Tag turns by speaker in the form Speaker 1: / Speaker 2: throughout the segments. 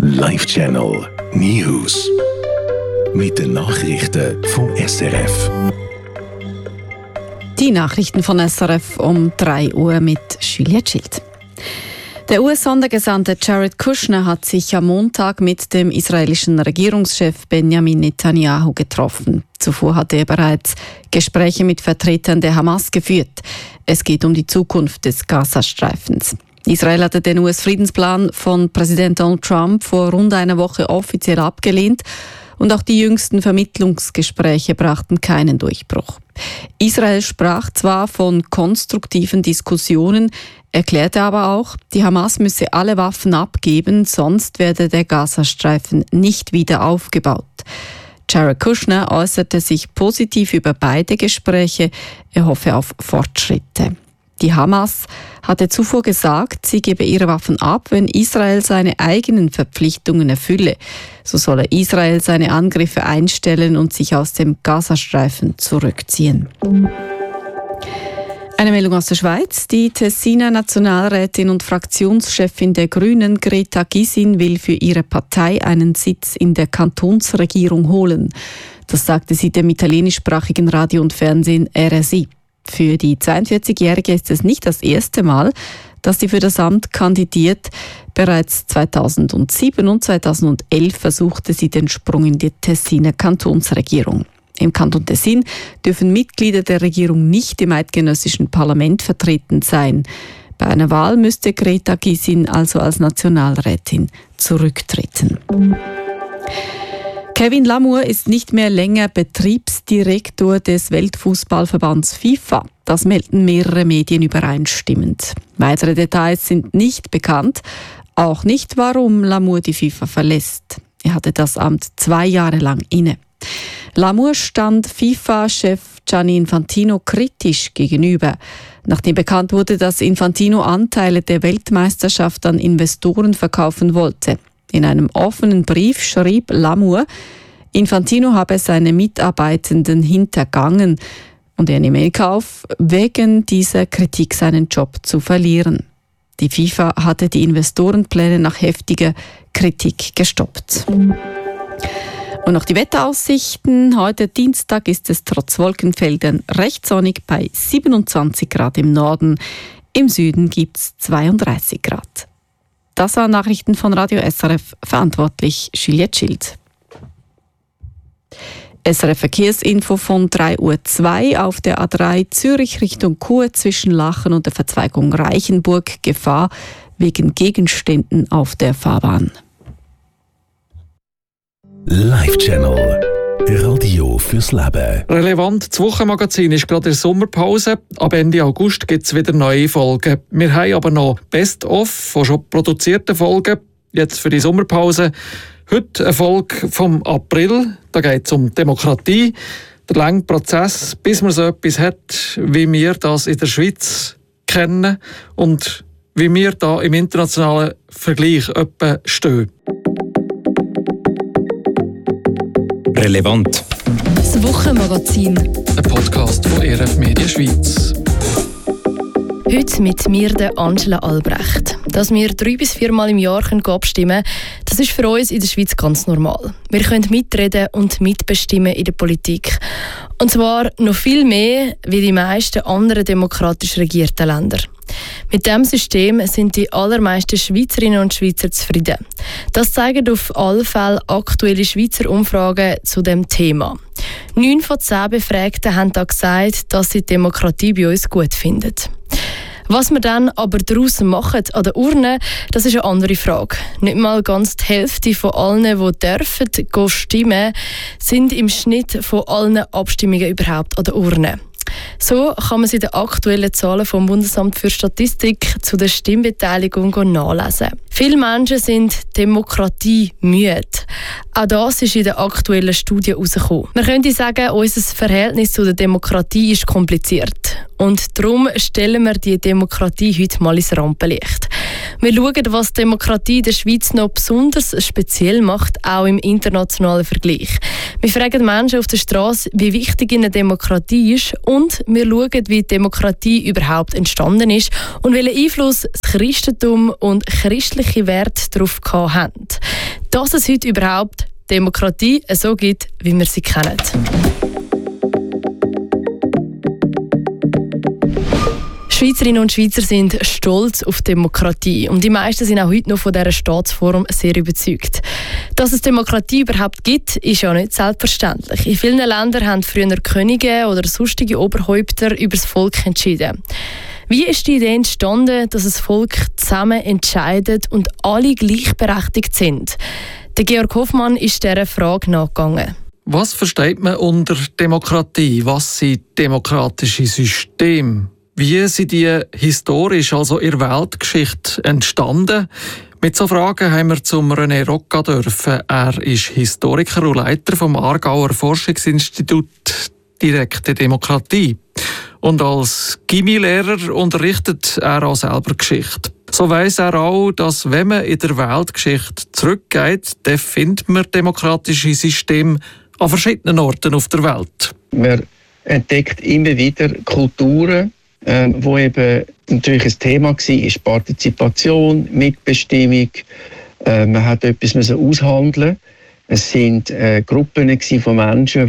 Speaker 1: Live Channel News. Mit den Nachrichten vom SRF.
Speaker 2: Die Nachrichten von SRF um 3 Uhr mit Juliette Schild. Der US-Sondergesandte Jared Kushner hat sich am Montag mit dem israelischen Regierungschef Benjamin Netanyahu getroffen. Zuvor hatte er bereits Gespräche mit Vertretern der Hamas geführt. Es geht um die Zukunft des Gazastreifens. Israel hatte den US-Friedensplan von Präsident Donald Trump vor rund einer Woche offiziell abgelehnt. Und auch die jüngsten Vermittlungsgespräche brachten keinen Durchbruch. Israel sprach zwar von konstruktiven Diskussionen, erklärte aber auch, die Hamas müsse alle Waffen abgeben, sonst werde der Gazastreifen nicht wieder aufgebaut. Jared Kushner äußerte sich positiv über beide Gespräche, er hoffe auf Fortschritte. Die Hamas hatte zuvor gesagt, sie gebe ihre Waffen ab, wenn Israel seine eigenen Verpflichtungen erfülle. So solle Israel seine Angriffe einstellen und sich aus dem Gazastreifen zurückziehen. Eine Meldung aus der Schweiz. Die Tessiner Nationalrätin und Fraktionschefin der Grünen, Greta Gysin, will für ihre Partei einen Sitz in der Kantonsregierung holen. Das sagte sie dem italienischsprachigen Radio und Fernsehen RSI. Für die 42-Jährige ist es nicht das erste Mal, dass sie für das Amt kandidiert. Bereits 2007 und 2011 versuchte sie den Sprung in die Tessiner Kantonsregierung. Im Kanton Tessin dürfen Mitglieder der Regierung nicht im eidgenössischen Parlament vertreten sein. Bei einer Wahl müsste Greta Gysin also als Nationalrätin zurücktreten. Kevin Lamour ist nicht mehr länger Betriebsdirektor des Weltfußballverbands FIFA. Das melden mehrere Medien übereinstimmend. Weitere Details sind nicht bekannt, auch nicht, warum Lamour die FIFA verlässt. Er hatte das Amt 2 Jahre lang inne. Lamour stand FIFA-Chef Gianni Infantino kritisch gegenüber. Nachdem bekannt wurde, dass Infantino Anteile der Weltmeisterschaft an Investoren verkaufen wollte. In einem offenen Brief schrieb Lamour, Infantino habe seine Mitarbeitenden hintergangen und er nehme in Kauf, wegen dieser Kritik seinen Job zu verlieren. Die FIFA hatte die Investorenpläne nach heftiger Kritik gestoppt. Und noch die Wetteraussichten. Heute Dienstag ist es trotz Wolkenfeldern recht sonnig bei 27 Grad im Norden. Im Süden gibt es 32 Grad. Das waren Nachrichten von Radio SRF, verantwortlich Juliette Schild. SRF Verkehrsinfo von 3:02 Uhr auf der A3 Zürich Richtung Chur zwischen Lachen und der Verzweigung Reichenburg. Gefahr wegen Gegenständen auf der Fahrbahn.
Speaker 1: Live Channel. Radio fürs Leben.
Speaker 3: Relevant, das Wochenmagazin ist gerade in der Sommerpause. Ab Ende August gibt es wieder neue Folgen. Wir haben aber noch Best-of von schon produzierten Folgen, jetzt für die Sommerpause. Heute eine Folge vom April. Da geht es um Demokratie, der lange Prozess, bis man so etwas hat, wie wir das in der Schweiz kennen und wie wir da im internationalen Vergleich etwa stehen.
Speaker 4: Relevant.
Speaker 5: Das Wochenmagazin.
Speaker 3: Ein Podcast von ERF Media Schweiz.
Speaker 5: Heute mit mir, der Angela Albrecht. Dass wir 3 bis 4 Mal im Jahr abstimmen können, das ist für uns in der Schweiz ganz normal. Wir können mitreden und mitbestimmen in der Politik. Und zwar noch viel mehr wie die meisten anderen demokratisch regierten Länder. Mit diesem System sind die allermeisten Schweizerinnen und Schweizer zufrieden. Das zeigen auf alle Fälle aktuelle Schweizer Umfragen zu dem Thema. 9 von 10 Befragten haben da gesagt, dass sie die Demokratie bei uns gut finden. Was wir dann aber daraus machen an der Urne, das ist eine andere Frage. Nicht mal ganz die Hälfte von allen, die dürfen stimmen, sind im Schnitt von allen Abstimmungen überhaupt an der Urne. So kann man es in den aktuellen Zahlen vom Bundesamt für Statistik zu der Stimmbeteiligung nachlesen. Viele Menschen sind demokratiemüde. Auch das ist in der aktuellen Studie herausgekommen. Man könnte sagen, unser Verhältnis zu der Demokratie ist kompliziert. Und darum stellen wir die Demokratie heute mal ins Rampenlicht. Wir schauen, was Demokratie in der Schweiz noch besonders speziell macht, auch im internationalen Vergleich. Wir fragen Menschen auf der Straße, wie wichtig eine Demokratie ist, und wir schauen, wie die Demokratie überhaupt entstanden ist und welchen Einfluss das Christentum und christliche Werte darauf haben. dass es heute überhaupt Demokratie so gibt, wie wir sie kennen. Schweizerinnen und Schweizer sind stolz auf Demokratie und die meisten sind auch heute noch von dieser Staatsform sehr überzeugt. Dass es Demokratie überhaupt gibt, ist ja nicht selbstverständlich. In vielen Ländern haben früher Könige oder sonstige Oberhäupter über das Volk entschieden. Wie ist die Idee entstanden, dass das Volk zusammen entscheidet und alle gleichberechtigt sind? Der Georg Hoffmann ist dieser Frage nachgegangen.
Speaker 3: Was versteht man unter Demokratie? Was sind demokratische Systeme? Wie sind die historisch, also in der Weltgeschichte, entstanden? Mit so Fragen haben wir zum René Rocca dürfen. Er ist Historiker und Leiter vom Aargauer Forschungsinstitut Direkte Demokratie. Und als Gimmi-Lehrer unterrichtet er auch selber Geschichte. So weiss er auch, dass wenn man in der Weltgeschichte zurückgeht, dann findet man demokratische Systeme an verschiedenen Orten auf der Welt.
Speaker 4: Man entdeckt immer wieder Kulturen, wo eben natürlich ein Thema war, Partizipation, Mitbestimmung. Man hat etwas aushandeln. Es sind Gruppen von Menschen,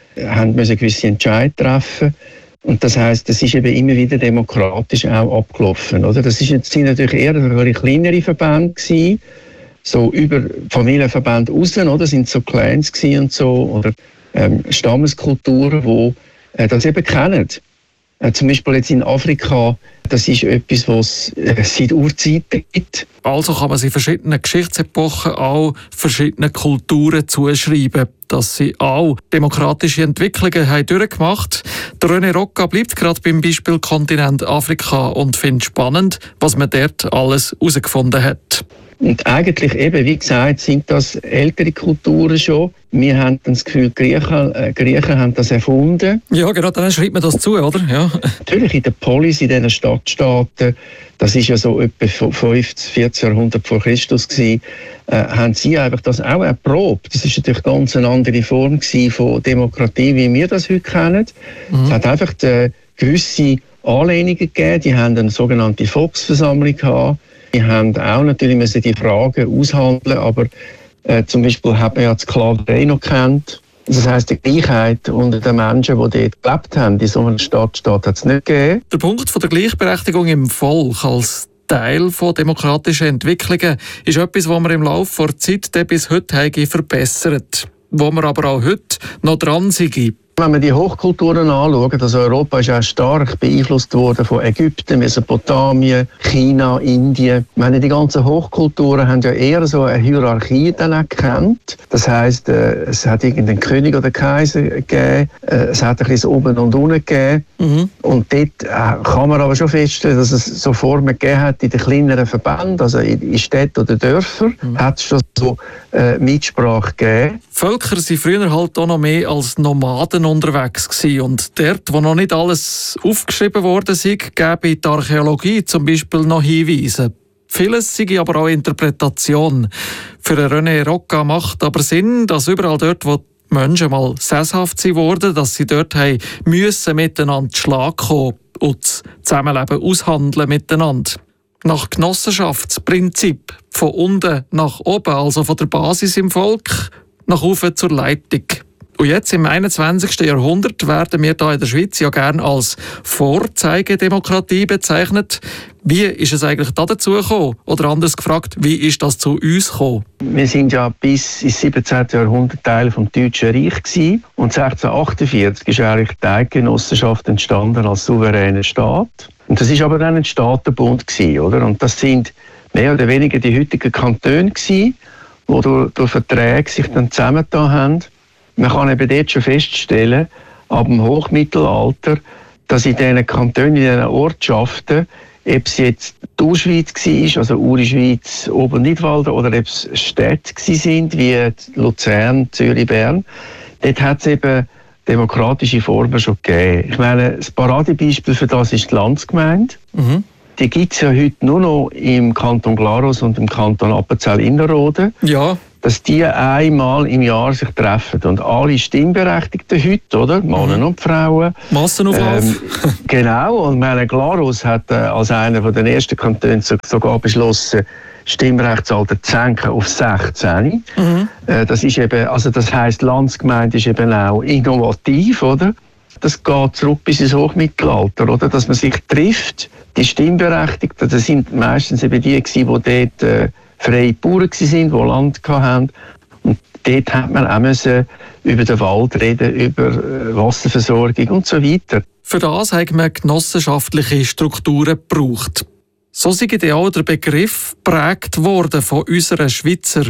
Speaker 4: die gewisse Entscheidungen treffen. Und das heisst, das ist eben immer wieder demokratisch auch abgelaufen. Oder? Das sind natürlich eher kleinere Verbände gewesen, so über Familienverbände raus, oder? Das sind so Clans und so, oder Stammeskulturen, die das eben kennen. Zum Beispiel jetzt in Afrika, das ist etwas, was es seit Urzeiten gibt.
Speaker 3: Also kann man sie verschiedenen Geschichtsepochen auch verschiedenen Kulturen zuschreiben, dass sie auch demokratische Entwicklungen haben durchgemacht. Der René Rocca bleibt gerade beim Beispiel Kontinent Afrika und findet spannend, was man dort alles herausgefunden hat.
Speaker 4: Und eigentlich eben, wie gesagt, sind das ältere Kulturen schon. Wir haben das Gefühl, die Griechen haben das erfunden.
Speaker 3: Ja, genau, dann schreibt man das zu, oder? Ja.
Speaker 4: Natürlich in der Polis, in diesen Stadtstaaten, das ist ja so etwa 15, 14 Jahrhundert vor Christus gewesen, haben sie einfach das auch erprobt. Das ist natürlich ganz eine andere Form von Demokratie, wie wir das heute kennen. Es hat einfach gewisse Anlehnungen gegeben. Die haben eine sogenannte Volksversammlung gehabt. Die haben auch natürlich die Fragen aushandeln, aber zum Beispiel hat man ja die Sklaverei noch kennt. Das heisst, die Gleichheit unter den Menschen, die dort gelebt haben, in so einer Stadtstaat hat es nicht gegeben.
Speaker 3: Der Punkt von der Gleichberechtigung im Volk als Teil von demokratischen Entwicklungen ist etwas, was wir im Laufe der Zeit bis heute verbessert, wo wir aber auch heute noch dran sind.
Speaker 4: Wenn wir die Hochkulturen anschauen, also Europa ist auch stark beeinflusst worden von Ägypten, Mesopotamien, China, Indien. Ich meine, die ganzen Hochkulturen haben ja eher so eine Hierarchie dann erkannt. Das heisst, es hat irgendeinen König oder Kaiser gegeben, es hat ein bisschen Oben und Unten gegeben. Und dort kann man aber schon feststellen, dass es so Formen gegeben hat in den kleineren Verbänden, also in Städten oder Dörfern, hat es schon so Mitsprache gegeben.
Speaker 3: Völker waren früher halt auch noch mehr als Nomaden unterwegs gewesen. Und dort, wo noch nicht alles aufgeschrieben worden ist, gäbe die Archäologie zum Beispiel noch Hinweise. Vieles sei aber auch Interpretation. Für René Rocca macht aber Sinn, dass überall dort, wo die Menschen mal sesshaft wurden, dass sie dort müssen miteinander zu Schlag kommen und das Zusammenleben aushandeln miteinander. Nach Genossenschaftsprinzip, von unten nach oben, also von der Basis im Volk, nach oben zur Leitung. Und jetzt im 21. Jahrhundert werden wir hier in der Schweiz ja gerne als Vorzeigedemokratie bezeichnet. Wie ist es eigentlich dazu gekommen? Oder anders gefragt, wie ist das zu uns gekommen?
Speaker 4: Wir sind ja bis ins 17. Jahrhundert Teil vom Deutschen Reich gewesen. Und 1648 ist eigentlich die Eidgenossenschaft entstanden als souveräner Staat. Und das ist aber dann ein Staatenbund gewesen, oder? Und das sind mehr oder weniger die heutigen Kantone gewesen, die durch Verträge sich dann zusammengetan haben. Man kann eben dort schon feststellen, ab dem Hochmittelalter, dass in diesen Kantonen, in diesen Ortschaften, ob es jetzt die Urschweiz war, also Uri-Schweiz, Obernidwalden, oder ob es Städte sind, wie Luzern, Zürich, Bern, dort hat es eben demokratische Formen schon gegeben. Ich meine, das Paradebeispiel für das ist die Landsgemeinde. Die gibt es ja heute nur noch im Kanton Glarus und im Kanton Appenzell-Innerrhoden.
Speaker 3: Ja.
Speaker 4: Dass die einmal im Jahr sich treffen und alle Stimmberechtigten heute, oder? Männer und Frauen.
Speaker 3: Massenauflauf.
Speaker 4: Genau, und meine Glarus hat als einer der ersten Kantone sogar beschlossen, Stimmrechtsalter zu senken auf 16. Das ist eben, also das heisst, Landsgemeinde ist eben auch innovativ, oder? Das geht zurück bis ins Hochmittelalter, oder? Dass man sich trifft, die Stimmberechtigten, das sind meistens eben die gewesen, die dort freie Bauern waren, die Land hatten. Und dort hat man auch müssen über den Wald reden, über Wasserversorgung und so weiter.
Speaker 3: Für das haben wir genossenschaftliche Strukturen gebraucht. So sei ja auch der Begriff geprägt worden von unserer Schweizer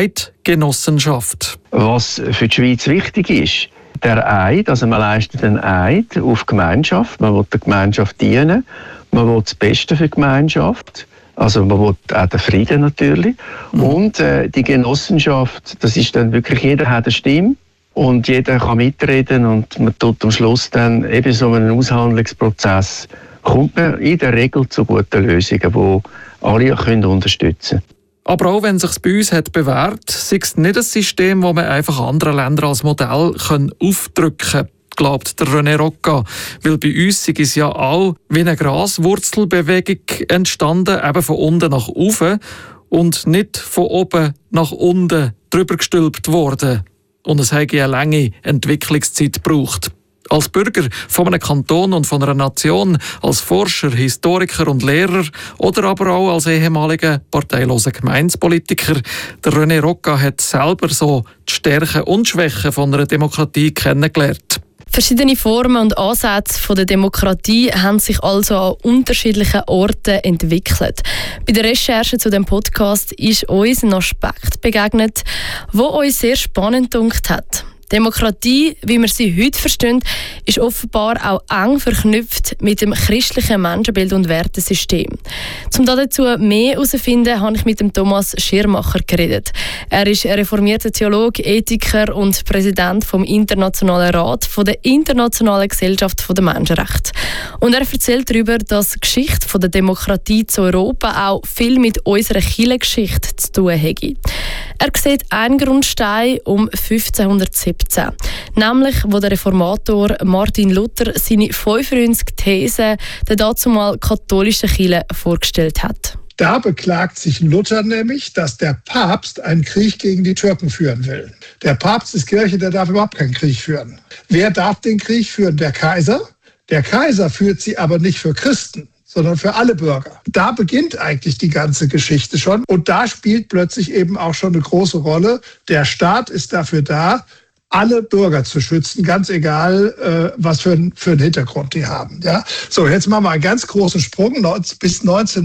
Speaker 3: Eidgenossenschaft. Was
Speaker 4: für die Schweiz wichtig ist, der Eid, also man leistet einen Eid auf Gemeinschaft, man will der Gemeinschaft dienen, man will das Beste für die Gemeinschaft, also man will auch den Frieden natürlich. Und die Genossenschaft, das ist dann wirklich, jeder hat eine Stimme und jeder kann mitreden und man tut am Schluss dann eben so einen Aushandlungsprozess, kommt man in der Regel zu guten Lösungen, die alle unterstützen können.
Speaker 3: Aber auch wenn es sich bei uns hat bewährt, sei es nicht ein System, das man einfach anderen Ländern als Modell aufdrücken kann, glaubt der René Rocca. Weil bei uns ist es ja auch wie eine Graswurzelbewegung entstanden, eben von unten nach oben und nicht von oben nach unten drüber gestülpt worden. Und es hat eine lange Entwicklungszeit gebraucht. Als Bürger von einem Kanton und von einer Nation, als Forscher, Historiker und Lehrer oder aber auch als ehemaliger parteiloser Gemeindepolitiker, der René Rocca hat selber so die Stärken und Schwächen von einer Demokratie kennengelernt.
Speaker 5: Verschiedene Formen und Ansätze von der Demokratie haben sich also an unterschiedlichen Orten entwickelt. Bei der Recherche zu dem Podcast ist uns ein Aspekt begegnet, der uns sehr spannend gedunkt hat. Demokratie, wie wir sie heute verstehen, ist offenbar auch eng verknüpft mit dem christlichen Menschenbild und Wertesystem. Um dazu mehr herauszufinden, habe ich mit dem Thomas Schirmacher geredet. Er ist reformierter Theologe, Ethiker und Präsident vom Internationalen Rat von der Internationalen Gesellschaft der Menschenrechte. Und er erzählt darüber, dass die Geschichte der Demokratie zu Europa auch viel mit unserer Kirchengeschichte zu tun hat. Er sieht einen Grundstein um 1517, nämlich wo der Reformator Martin Luther seine 95 Thesen der dazumal katholischen Kirche vorgestellt hat.
Speaker 6: Da beklagt sich Luther nämlich, dass der Papst einen Krieg gegen die Türken führen will. Der Papst ist Kirche, der darf überhaupt keinen Krieg führen. Wer darf den Krieg führen? Der Kaiser. Der Kaiser führt sie aber nicht für Christen, sondern für alle Bürger. Da beginnt eigentlich die ganze Geschichte schon. Und da spielt plötzlich eben auch schon eine große Rolle. Der Staat ist dafür da, alle Bürger zu schützen, ganz egal, was für einen Hintergrund die haben. Ja? So, jetzt machen wir einen ganz großen Sprung. Bis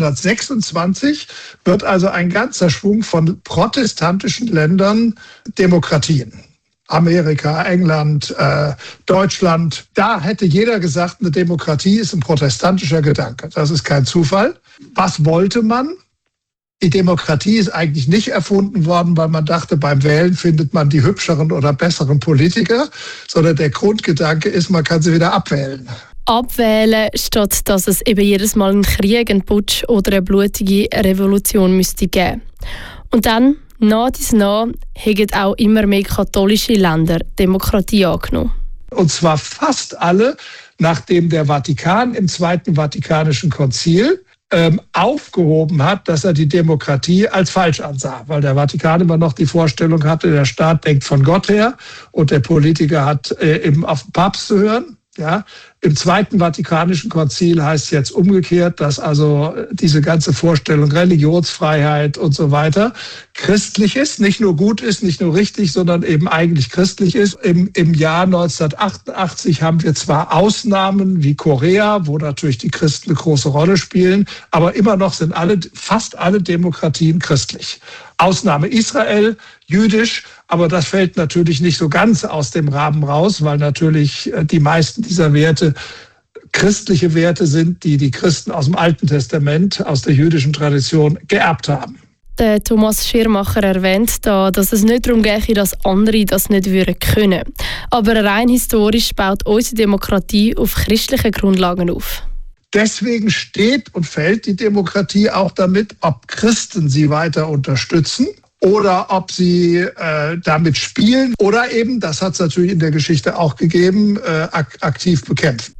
Speaker 6: 1926 wird also ein ganzer Schwung von protestantischen Ländern Demokratien. Amerika, England, Deutschland. Da hätte jeder gesagt, eine Demokratie ist ein protestantischer Gedanke. Das ist kein Zufall. Was wollte man? Die Demokratie ist eigentlich nicht erfunden worden, weil man dachte, beim Wählen findet man die hübscheren oder besseren Politiker, sondern der Grundgedanke ist, man kann sie wieder abwählen.
Speaker 5: Abwählen, statt dass es eben jedes Mal einen Krieg, einen Putsch oder eine blutige Revolution müsste geben. Und dann, nach haben auch immer mehr katholische Länder Demokratie angenommen.
Speaker 6: Und zwar fast alle, nachdem der Vatikan im Zweiten Vatikanischen Konzil aufgehoben hat, dass er die Demokratie als falsch ansah, weil der Vatikan immer noch die Vorstellung hatte, der Staat denkt von Gott her und der Politiker hat eben auf den Papst zu hören. Ja, im Zweiten Vatikanischen Konzil heißt es jetzt umgekehrt, dass also diese ganze Vorstellung Religionsfreiheit und so weiter christlich ist, nicht nur gut ist, nicht nur richtig, sondern eben eigentlich christlich ist. Im Jahr 1988 haben wir zwar Ausnahmen wie Korea, wo natürlich die Christen eine große Rolle spielen, aber immer noch sind fast alle Demokratien christlich. Ausnahme Israel, jüdisch, aber das fällt natürlich nicht so ganz aus dem Rahmen raus, weil natürlich die meisten dieser Werte christliche Werte sind, die die Christen aus dem Alten Testament, aus der jüdischen Tradition geerbt haben.
Speaker 5: Der Thomas Schirmacher erwähnt da, dass es nicht darum gehe, dass andere das nicht können würden. Aber rein historisch baut unsere Demokratie auf christlichen Grundlagen auf.
Speaker 6: Deswegen steht und fällt die Demokratie auch damit, ob Christen sie weiter unterstützen oder ob sie damit spielen oder eben, das hat es natürlich in der Geschichte auch gegeben, aktiv bekämpfen.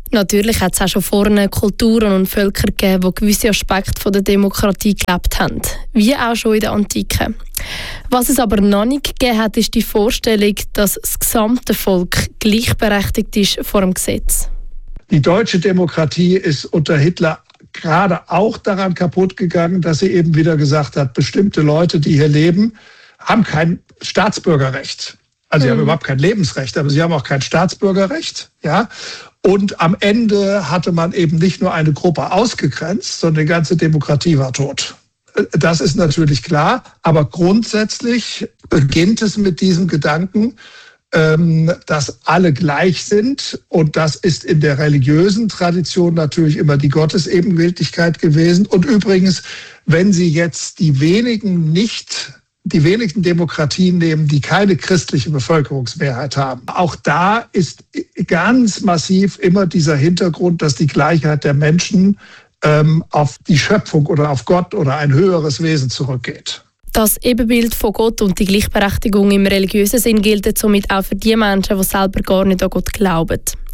Speaker 5: Natürlich hat es auch schon vorne Kulturen und Völker gegeben, die gewisse Aspekte von der Demokratie gelebt haben, wie auch schon in der Antike. Was es aber noch nicht gegeben hat, ist die Vorstellung, dass das gesamte Volk gleichberechtigt ist vor dem Gesetz.
Speaker 6: Die deutsche Demokratie ist unter Hitler gerade auch daran kaputt gegangen, dass sie eben wieder gesagt hat, bestimmte Leute, die hier leben, haben kein Staatsbürgerrecht. Also sie haben überhaupt kein Lebensrecht, aber sie haben auch kein Staatsbürgerrecht. Ja? Und am Ende hatte man eben nicht nur eine Gruppe ausgegrenzt, sondern die ganze Demokratie war tot. Das ist natürlich klar, aber grundsätzlich beginnt es mit diesem Gedanken, dass alle gleich sind. Und das ist in der religiösen Tradition natürlich immer die Gottesebenbildlichkeit gewesen. Und übrigens, wenn Sie jetzt die wenigen Demokratien nehmen, die keine christliche Bevölkerungsmehrheit haben, auch da ist ganz massiv immer dieser Hintergrund, dass die Gleichheit der Menschen auf die Schöpfung oder auf Gott oder ein höheres Wesen zurückgeht.
Speaker 5: Das Ebenbild von Gott und die Gleichberechtigung im religiösen Sinn gilt somit auch für die Menschen, die selber gar nicht an Gott glauben.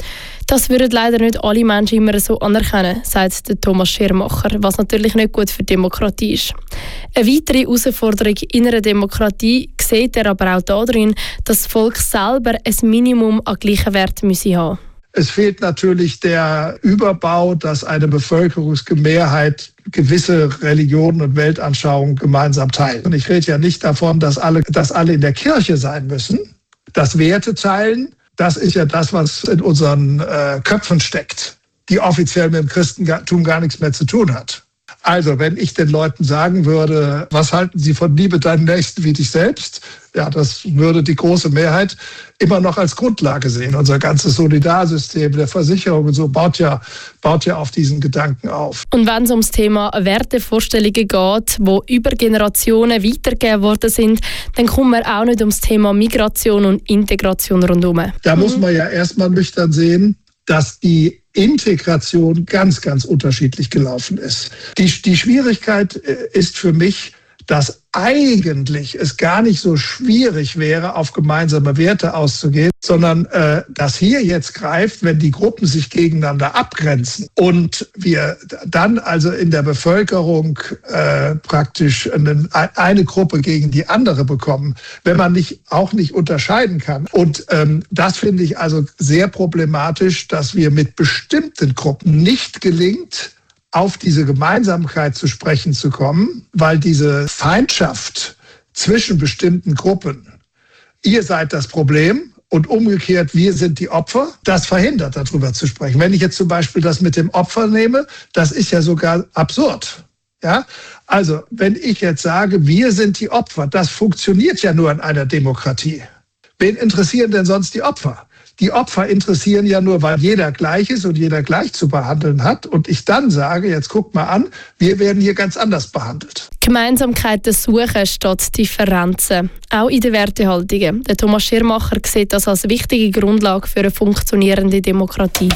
Speaker 5: Das würden leider nicht alle Menschen immer so anerkennen, sagt der Thomas Schirmacher, was natürlich nicht gut für die Demokratie ist. Eine weitere Herausforderung in einer Demokratie sieht er aber auch darin, dass das Volk selber ein Minimum an gleichen Wert haben müsse.
Speaker 6: Es fehlt natürlich der Überbau, dass eine Bevölkerungsmehrheit gewisse Religionen und Weltanschauungen gemeinsam teilt. Und ich rede ja nicht davon, dass alle in der Kirche sein müssen. Das Werte teilen, das ist ja das, was in unseren Köpfen steckt, die offiziell mit dem Christentum gar nichts mehr zu tun hat. Also, wenn ich den Leuten sagen würde, was halten Sie von Liebe deinen Nächsten wie dich selbst? Ja, das würde die große Mehrheit immer noch als Grundlage sehen. Unser ganzes Solidarsystem der Versicherung und so baut ja auf diesen Gedanken auf.
Speaker 5: Und wenn es ums Thema Wertevorstellungen geht, die über Generationen weitergegeben worden sind, dann kommen wir auch nicht ums Thema Migration und Integration rundherum.
Speaker 6: Da muss man ja erstmal nüchtern sehen, dass die Integration ganz, ganz unterschiedlich gelaufen ist. Die Schwierigkeit ist für mich, dass eigentlich es gar nicht so schwierig wäre, auf gemeinsame Werte auszugehen, sondern dass hier jetzt greift, wenn die Gruppen sich gegeneinander abgrenzen und wir dann also in der Bevölkerung praktisch eine Gruppe gegen die andere bekommen, wenn man auch nicht unterscheiden kann. Und das finde ich also sehr problematisch, dass wir mit bestimmten Gruppen nicht gelingt, auf diese Gemeinsamkeit zu sprechen zu kommen, weil diese Feindschaft zwischen bestimmten Gruppen, ihr seid das Problem und umgekehrt, wir sind die Opfer, das verhindert, darüber zu sprechen. Wenn ich jetzt zum Beispiel das mit dem Opfer nehme, das ist ja sogar absurd. Ja? Also, wenn ich jetzt sage, wir sind die Opfer, das funktioniert ja nur in einer Demokratie. Wen interessieren denn sonst die Opfer? Die Opfer interessieren ja nur, weil jeder gleich ist und jeder gleich zu behandeln hat. Und ich dann sage, jetzt guckt mal an, wir werden hier ganz anders behandelt.
Speaker 5: Gemeinsamkeiten suchen statt Differenzen. Auch in den Wertehaltungen. Der Thomas Schirmacher sieht das als wichtige Grundlage für eine funktionierende Demokratie.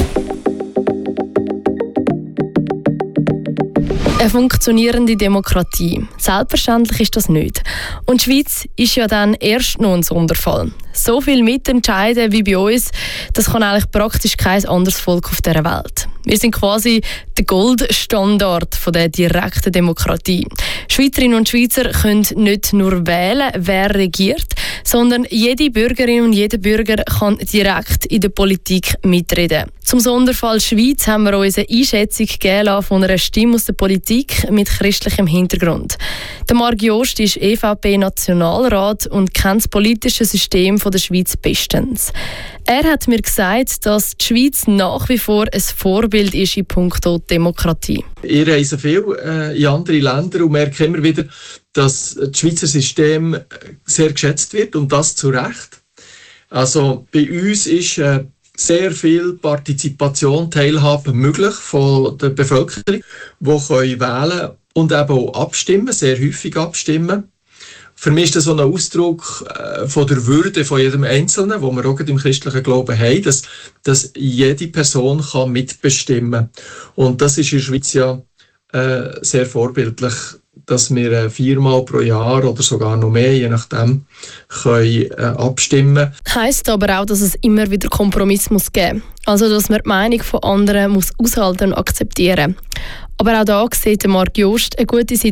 Speaker 5: Eine funktionierende Demokratie. Selbstverständlich ist das nicht. Und die Schweiz ist ja dann erst noch ein Sonderfall. So viel mitentscheiden wie bei uns, das kann eigentlich praktisch kein anderes Volk auf dieser Welt. Wir sind quasi der Goldstandard von der direkten Demokratie. Schweizerinnen und Schweizer können nicht nur wählen, wer regiert, sondern jede Bürgerin und jeder Bürger kann direkt in der Politik mitreden. Zum Sonderfall Schweiz haben wir uns eine Einschätzung gegeben lassen von einer Stimme aus der Politik mit christlichem Hintergrund. Der Marc Jost ist EVP-Nationalrat und kennt das politische System der Schweiz bestens. Er hat mir gesagt, dass die Schweiz nach wie vor ein Vorbild ist in puncto Demokratie.
Speaker 7: Ich reise viel in andere Länder und merke immer wieder, dass das Schweizer System sehr geschätzt wird und das zu Recht. Also bei uns ist sehr viel Partizipation, Teilhabe möglich von der Bevölkerung, die wählen können und eben auch abstimmen, sehr häufig abstimmen. Für mich ist das so ein Ausdruck von der Würde von jedem Einzelnen, wo wir auch im christlichen Glauben haben, dass jede Person kann mitbestimmen kann. Und das ist in der Schweiz ja sehr vorbildlich. dass wir 4-mal pro Jahr oder sogar noch mehr, je nachdem, können abstimmen.
Speaker 5: Heisst aber auch, dass es immer wieder Kompromiss muss geben. Also, dass man die Meinung von anderen muss aushalten und akzeptieren. Aber auch da sieht Marc Jost eine gute Seite